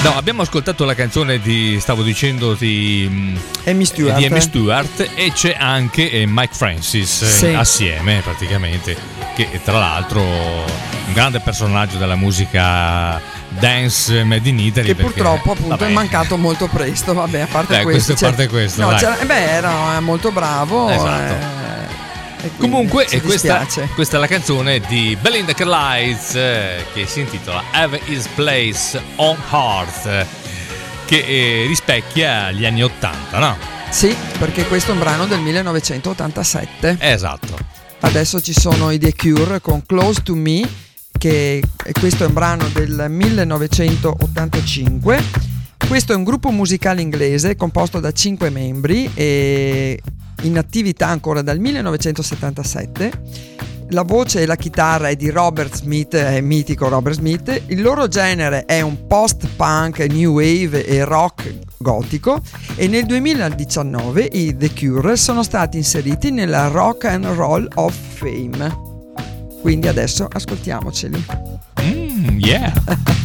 No, abbiamo ascoltato la canzone di Amy Stewart e c'è anche Mike Francis assieme praticamente, che tra l'altro un grande personaggio della musica dance made in Italy, che purtroppo appunto è mancato molto presto. Vabbè, a parte questo, no, era molto bravo. Esatto. Comunque questa è la canzone di Belinda Carlisle che si intitola Have His Place on Heart, che rispecchia gli anni 80, no? Sì, perché questo è un brano del 1987. Esatto. Adesso ci sono i The Cure con Close to Me, che questo è un brano del 1985. Questo è un gruppo musicale inglese composto da 5 membri e in attività ancora dal 1977. La voce e la chitarra è di Robert Smith, è mitico Robert Smith. Il loro genere è un post-punk, new wave e rock gotico, e nel 2019 i The Cure sono stati inseriti nella Rock and Roll of Fame. Quindi adesso ascoltiamoceli. Yeah.